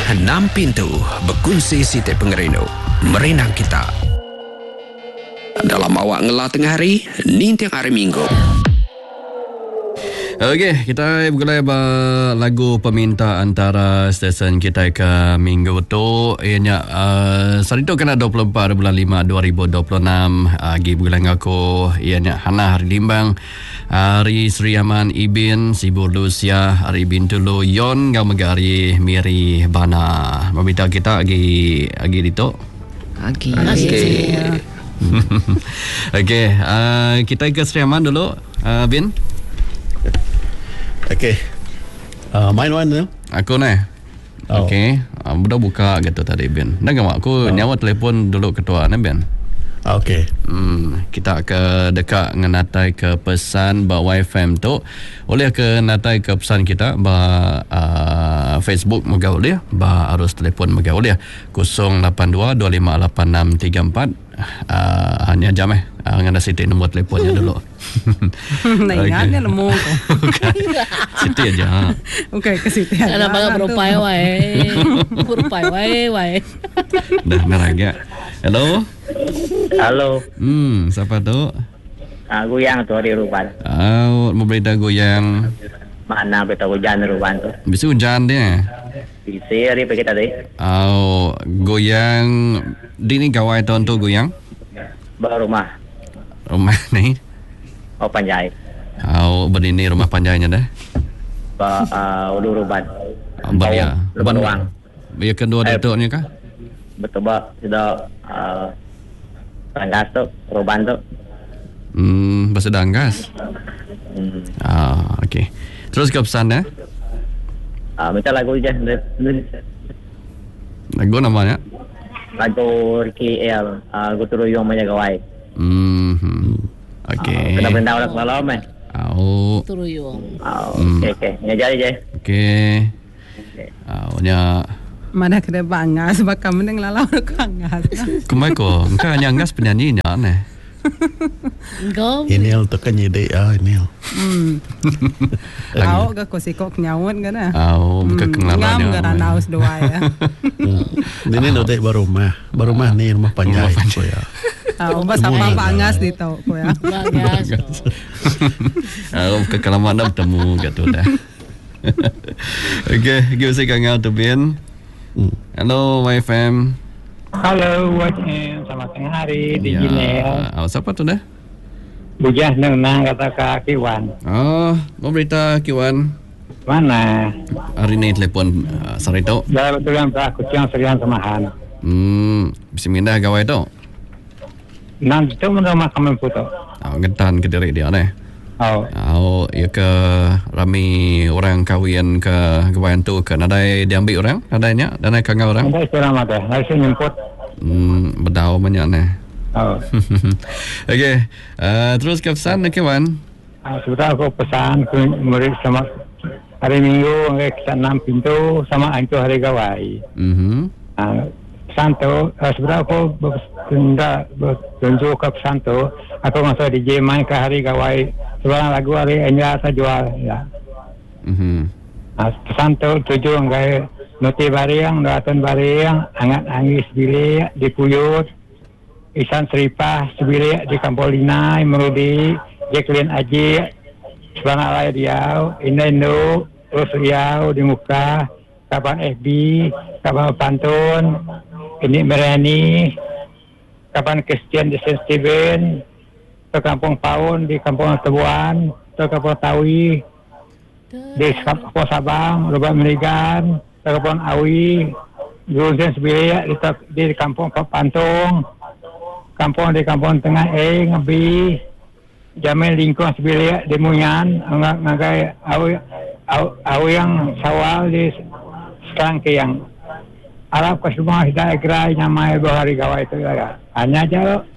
6 pintu berkongsi setiap pengerino merenang kita. Dalam awak ngelah tengah hari, ni tiang hari Minggu. Okey, kita bergulai lagu peminta antara stesen kita ke minggu tu. Ianya saat itu kena 24 bulan 5 2026. Agi bergulai ngaku ianya Hana Hari Limbang, Hari Sri Aman Ibin, Sibur Lucia, Hari Bintulu Yon, Gau Megari Miri Bana. Meminta kita agi dito. Agi. Okey, kita ke Sri Aman dulu, Bin. Okey. Main mana? Aku ni. Oh. Okey. Budak buka gitu tadi Ben. Dah gak aku nyawa telefon dulu ketua ni Ben. Okey. Kita ke dekat ngenatai ke pesan ba YFM tu. Oleh ke natai ke pesan kita ba Facebook megau dia, ba arus telefon megau dia 082258634. Hanya jam ngana siti nombor telefonnya dulu. Ingatnya nemu ko. Siti aja. Okey, ke siti. Ana bangga berupai wae. Dah naraga. Hello. Halo. Siapa tu? Goyang tu hari Ruban. Mau berita goyang. Mana berita hujan Ruban tu? Bisa hujan dia. Bisa hari pergi tadi. Goyang di ni kawai tahun tu goyang. Baru rumah. Rumah ni. Oh Panjai. Berdini rumah panjainya dah. Ulu Ruban. Beria. Ruang. Biar kedua datuknya kah? Betul bah. Sudah Tanggas tu, Ruban tu. Bahasa Danggas. Okey. Terus ke pesan ya. Minta lagu je. Lagu namanya? Lagu Ricky L. Guturuyong Mayagawai. Okey. Kena benda orang malam eh. Turuyong. Okey. Ngajar je. Okey. Nya Mana kena bangas bakal meneng lalau nak bangas. Kumai ko, engkau hanya ngas penyanyinya aneh. Engkau Inil tu kan nyedek Inil. Awak ke kosikok nyawon kan ah. Bukan kengalannya. Ngam gara naus doa ya. Ini tu dek baru rumah ni rumah panjai ko ya. Awak sama bangas di tau ko ya. bangas. Kekalaman dah bertemu kat tu dah. Okey, give us a kang out to Ben. Hello YFM. Halo YFM, selamat tengah hari di Jinel. Siapa tu dah? Bujah nang kata Kak Kiwan. Mau berita Kiwan. Mana? Hari ni telefon sore tu. Dah betul yang aku ciang serian samahan. Bisa mindah gawai tu. Nanti tu menurut kami puto. Ngetan ke diri dia ni. Ya ke rami orang kahwin ke kawan tu ke nadai diambil orang nadainya nadai kangau orang Nadai ceramah dah nasi nyemput berdau banyak ni. Okey, terus ke pesan kawan. Sudah aku pesan ke murid sama hari Minggu kita 6 pintu sama ancu hari gawai. Pesan tu sudah aku bertunjuk ke pesan tu aku masuk DJ main ke hari gawai. Sebarang lagu hari Enya saya jual ya. Pesan tu tujuh ngai noti bariang, doatan bariang, angat angis bilik di Puyut, Isan Seripah sebilik di Kampolina, Merudi, Jacqueline Aji, sebarang laya diau, Inendo, terus diau di muka, kapan FB, kapan Pantun, ini Merani, kapan Christian di Saint Stephen, ke Kampung Paun di Kampung Tebuan, ke Kampung Tawi di Kampung Sabang, Lubang Meligan, ke Kampung Awi, Gulden Sebilik di Kampung Pantung, Kampung di Kampung Tengah Ngebi, Jamil Lingkung Sebilik di Munyan, ngagai Awi yang Sawal di Serangkiang. Arab ke semua sudah gerai nyamai bahari gawai itu ya. Hanya aja lo.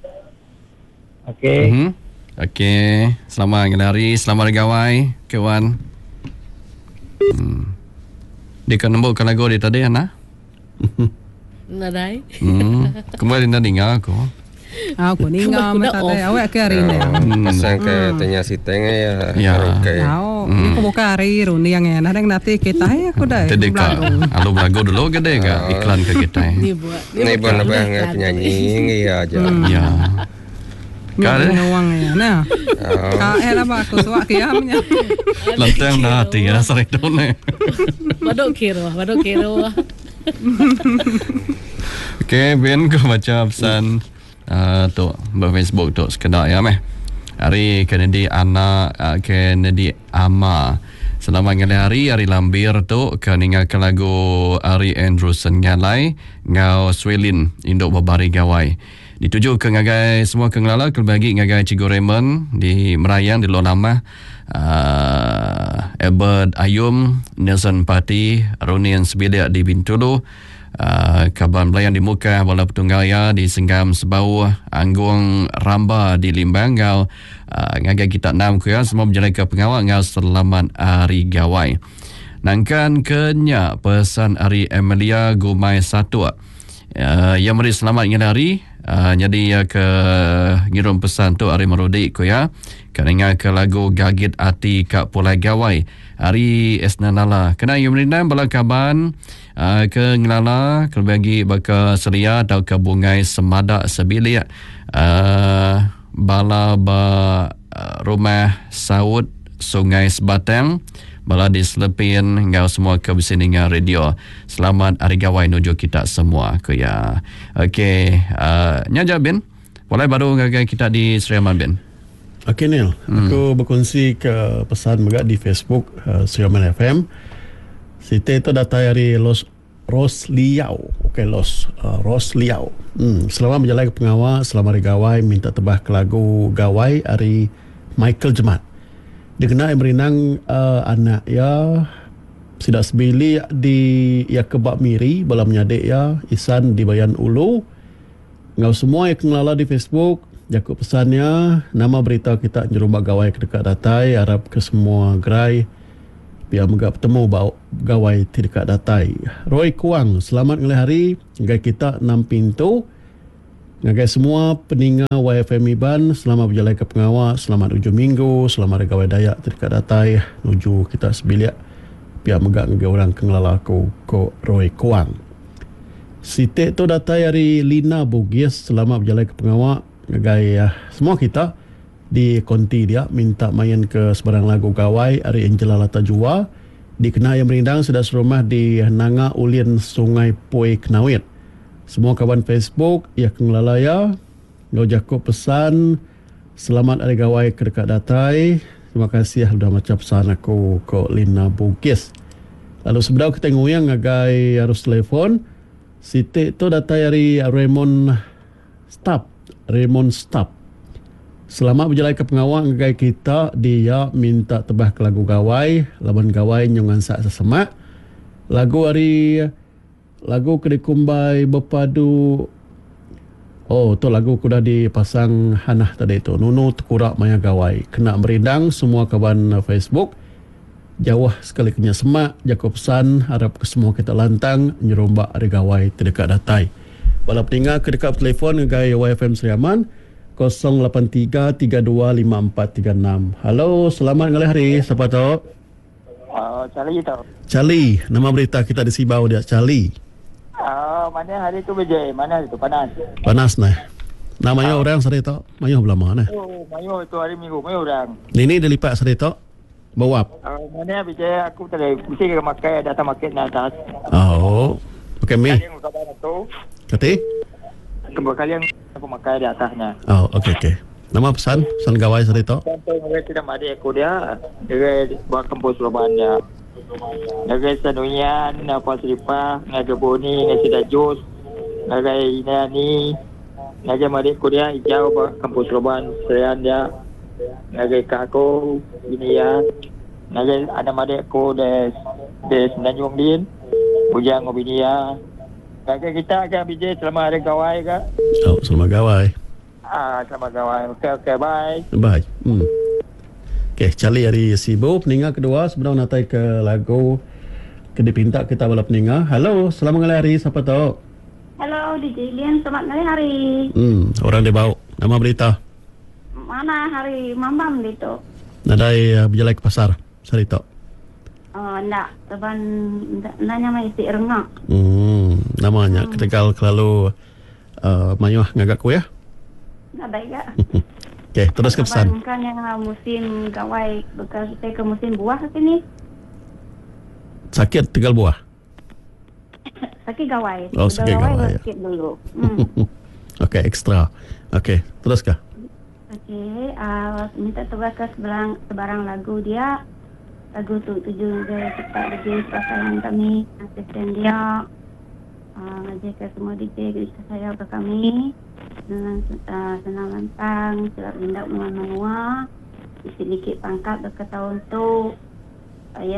Okey. Okey. Selamat hari, selamat gawai, kawan. Dia kan nombor kan lagu dia tadi Ana? Nadai. Kembali nak dengar aku. Aku ninga mata teh awak ke hari ni. Pasang ke tanya si teng ya. Ya. Okay. Tahu, ni aku buka hari runi yang enak yang nanti kita aku dah. Tadi ka. Alo belagu dulu gede ka iklan ke kita. Dia buat. Ni pun apa yang penyanyi ya aja. Ya. Kan uang ya. Nah. Ka era ba aku suak kiamnya. Lantang dah hati ya sering done. Badok kira. Okay, Ben ko baca pesan tu Facebook tu sekedar ya meh. Hari Kennedy anak Kennedy Ama. Selamat hari lambir tu keningakan lagu Ari Andrewson ngalai ngau Swelin induk babari gawai. Dituju ke ngagai semua kengelala kelbagi ngagai Cikgu Raymond di Merayang di Luar Lama. Ebert Ayum, Nelson Pati, Ronian Sebilik di Bintulu, Kaban Belayan di Muka, Bola Petunggaya di Senggam Sebau, Anggung Ramba di Limbangau, ngagai kita 6 kuya semua berjalan ke pengawal ngau selamat hari gawai. Nangkan kenya pesan hari Emilia Gumai 1. Yang meri selamat ngin hari. Jadi ya ke ngirim pesan tu hari merudi ko ya. Kerana ke lagu Gagit Ati Kak Pulai Gawai. Hari Esnanala. Kena yang merindam bala kaban ke ngelala ke bagi baka seria atau ke bungai semadak sebilik. Bala rumah saud Sungai Sebatang. Bala di Selepin ngau semua ke bersiningan radio. Selamat hari gawai nuju kita semua ke ya. Okey, nyaja Ben. Boleh baru ngagai kita di Seriaman Ben. Okey Neil, aku berkongsi ke pesan juga di Facebook Seriaman FM. Site itu data dari Ros Liao. Okey, Ros Liao. Selamat berjalan ke pengawal, selamat hari gawai, minta tebah ke lagu gawai hari Michael Jemat. Dia kena berinang anak ya sidak sebili di ya kebab miri bala menyadik ya Isan di Bayan Ulu. Ngau semua yang kenala di Facebook jakut pesannya nama berita kita nyerumbak gawai ke dekat datai harap ke semua gerai biar megak bertemu gawai di dekat datai. Roy Kuang selamat ngelih hari ngai kita 6 pintu. Ngagai semua peninga YFM Iban, selamat berjalan ke pengawal, selamat ujung minggu, selamat regawai dayak terdekat datai, nuju kita sebilik, biar megak ngagai orang kengelala ko Roy Kuang. Sitik tu datai hari Lina Bugis, selamat berjalan ke pengawal, ngagai semua kita di konti dia, minta main ke sebarang lagu gawai, hari Angela Lata Jua, di Kena yang merindang, sudah serumah di Nanga Ulin Sungai Poi Kenawit. Semua kawan Facebook ya kengelalaya ngau jakut pesan selamat hari gawai ke dekat datai. Terima kasih sudah macam pesan aku ke Lina Bugis. Lalu sebenarnya kita ngoyang ngagai harus telefon. Sitik tu datai hari Raymond Stap. Selamat berjalan ke pengawal ngagai kita dia minta tebah ke lagu gawai, laban gawai nyongan sak sesemak. Lagu Kedikumbai Berpadu. Oh, tu lagu ku dah dipasang Hanah tadi tu. Nunu Tekurak Maya Gawai. Kena merindang semua kawan Facebook. Jauh sekali kena semak. Jaga pesan. Harap ke semua kita lantang. Nyerombak hari gawai terdekat datai. Walau tinggal ke dekat telefon gaya YFM Seriaman 083-325436. Halo, selamat ngalih hari. Siapa tahu? Charlie tau. Charlie. Nama berita kita di Sibau dia. Charlie. Mana hari tu berjaya? Mana hari tu panas? Panas nah. Namanya orang sari tok. Mayuh belama nah. Oh, mayuh tu hari Minggu, mayuh orang. Nini dilipat sari tok. Bawap. Mana berjaya aku tadi mesti ke makai data market na atas. Oh. Pakai mi. Kati? Kembali aku makai di atasnya. Oh, okey. Nama pesan gawai sari tok. Contoh mereka tidak ada aku dia. Dia buat kampus Roban dia. Nagai Sanuyan, Napa Seripah, Nagai Boni, Nagai Sidajus, Nagai Inani, Nagai Madik Kudia, Hijau, Kampus Roban, Serian dia, Nagai Kako, ini ya, Nagai ada Madik Ko, Des Nanjung Din, Bujang Obinia, Nagai kita agak bijak selama hari gawai kak. Oh, selama gawai. Selama gawai. Okey, bye. Bye. Okey, Charlie hari sibuk. Peningat kedua sebenarnya natai ke lagu ke dipinta kita bala peningat. Halo, selamat hari. Siapa tahu? Halo, Liau DJ Lian selamat hari. Orang dia bau. Nama berita. Mana hari Mambam itu? Nadai berjalan ke pasar. Sarito. Ndak. Teban nanya mai isi rengak. Namanya ketegal kelalu mayuh ngagak ku ya. Ndak baik ya. Okey, terus ke pesan. Kan yang musim gawai bekas kita ke musim buah sini. Sakit tegal buah. Sakit gawai. Sakit gawai. Sakit dulu. Okey, ekstra. Okey, terus kah? Okey, minta tugas ke sebarang lagu dia. Lagu tu tuju dia cepat DJ perasaan kami, asisten dia. Ngajak ke semua DJ kita saya ke kami. Dengan senang lantang, silap lindak menua-menua. Sedikit pangkat dekat tahun tu. Ia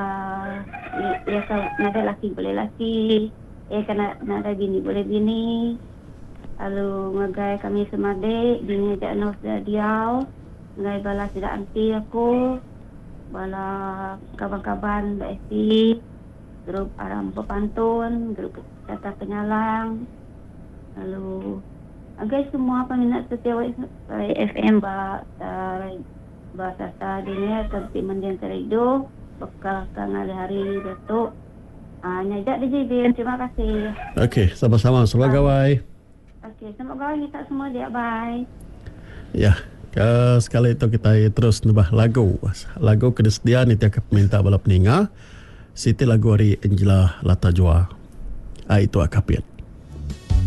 nada laki boleh laki. Ia nada bini boleh bini. Lalu ngagai kami semade, bini ajak nos diau. Ngagai bala tidak anti aku. Bala kaban-kaban Mbak Esti. Grup Aram Pepantun, grup Kata Penyalang. Lalu agai semua peminat setia FM bahasa dunia seperti mendian serido bekal kang hari Datuk nyajak DJ Bin. Terima kasih. Okey, sama-sama. Selamat gawai. Okey, selamat gawai kita semua dia. Bye. Ya, sekali itu kita terus nubah lagu kedesdiaan itu akan minta bala peninga. Siti lagu hari Angela Latajua. Itu akapit.